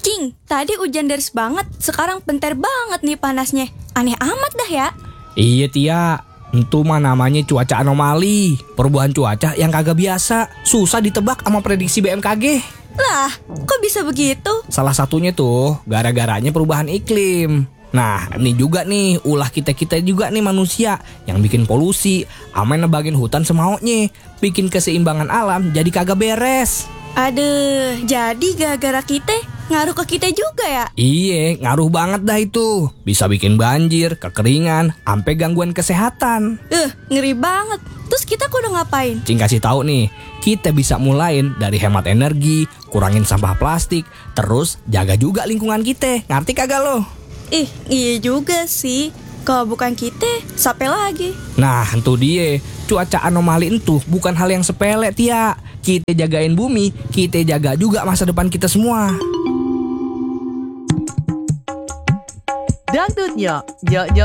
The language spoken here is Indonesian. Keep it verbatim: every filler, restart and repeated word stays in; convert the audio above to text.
King, tadi hujan deras banget, sekarang penter banget nih panasnya. Aneh amat dah ya. Iya Tia, itu mah namanya cuaca anomali. Perubahan cuaca yang kagak biasa, susah ditebak sama prediksi B M K G. Lah, kok bisa begitu? Salah satunya tuh gara-garanya perubahan iklim. Nah, ini juga nih ulah kita-kita juga nih manusia yang bikin polusi, ama nebagin hutan semaunya, bikin keseimbangan alam jadi kagak beres. Aduh, jadi gara-gara kita ngaruh ke kita juga ya? Iye, ngaruh banget dah itu. Bisa bikin banjir, kekeringan, sampai gangguan kesehatan. Eh, ngeri banget. Terus kita kudu ngapain? Cing kasih tahu nih, kita bisa mulain dari hemat energi, kurangin sampah plastik, terus jaga juga lingkungan kita. Ngerti kagak lo? Ih, iya juga sih. Kalau bukan kita, siapa lagi? Nah, itu dia. Cuaca anomali itu bukan hal yang sepele, Tia. Kita jagain bumi, kita jaga juga masa depan kita semua. Dangdutnya, yo yo